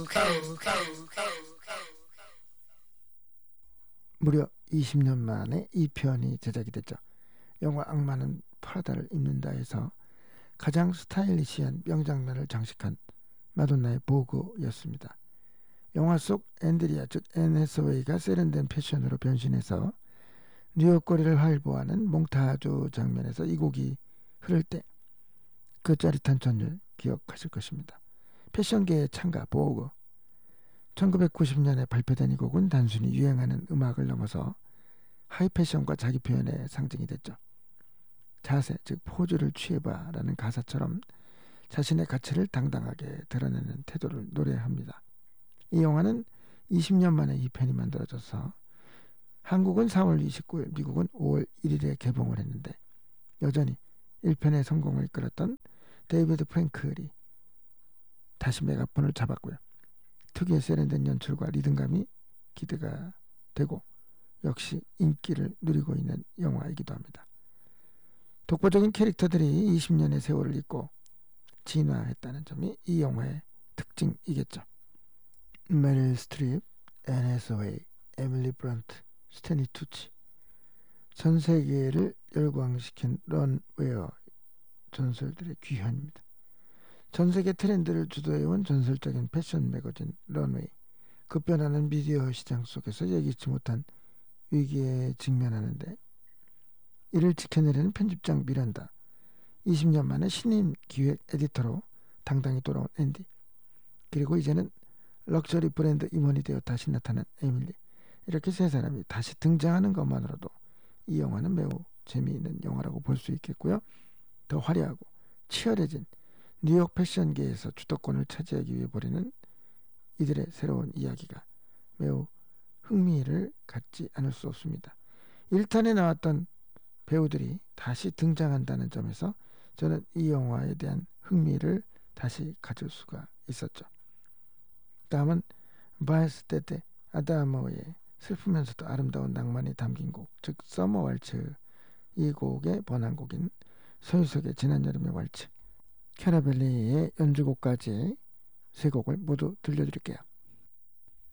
무려 20년 만에 이 편이 제작이 됐죠. 영화 악마는 프라다를 입는다에서 가장 스타일리시한 명장면을 장식한 마돈나의 보그였습니다. 영화 속 앤드리아 즉 앤 해서웨이가 세련된 패션으로 변신해서 뉴욕 거리를 활보하는 몽타주 장면에서 이 곡이 흐를 때 그 짜릿한 전율 기억하실 것입니다. 패션계의 창가 보그. 1990년에 발표된 이 곡은 단순히 유행하는 음악을 넘어서 하이 패션과 자기 표현의 상징이 됐죠. 자세 즉 포즈를 취해봐라는 가사처럼 자신의 가치를 당당하게 드러내는 태도를 노래합니다. 이 영화는 20년 만에 2편이 만들어져서 한국은 4월 29일, 미국은 5월 1일에 개봉을 했는데 여전히 1편의 성공을 이끌었던 데이비드 프랭클이 다시 메가폰을 잡았고요. 특유의 세련된 연출과 리듬감이 기대가 되고 역시 인기를 누리고 있는 영화이기도 합니다. 독보적인 캐릭터들이 20년의 세월을 잇고 진화했다는 점이 이 영화의 특징이겠죠. 메릴 스트립, 앤 해서웨이, 에밀리 브런트, 스탠리 투치. 전 세계를 열광시킨 런웨어 전설들의 귀환입니다. 전 세계 트렌드를 주도해온 전설적인 패션 매거진 런웨이. 급변하는 미디어 시장 속에서 예기치 못한 위기에 직면하는데 이를 지켜내려는 편집장 미란다. 20년 만에 신인 기획 에디터로 당당히 돌아온 앤디. 그리고 이제는 럭셔리 브랜드 임원이 되어 다시 나타난 에밀리. 이렇게 세 사람이 다시 등장하는 것만으로도 이 영화는 매우 재미있는 영화라고 볼 수 있겠고요. 더 화려하고 치열해진 뉴욕 패션계에서 주도권을 차지하기 위해 벌이는 이들의 새로운 이야기가 매우 흥미를 갖지 않을 수 없습니다. 1탄에 나왔던 배우들이 다시 등장한다는 점에서 저는 이 영화에 대한 흥미를 다시 가질 수가 있었죠. 다음은 바이스 테테 아다모의 슬프면서도 아름다운 낭만이 담긴 곡, 즉 서머 왈츠. 이 곡의 번안곡인 서유석의 지난 여름의 왈츠, 캐라벨리의 연주곡까지 세 곡을 모두 들려드릴게요.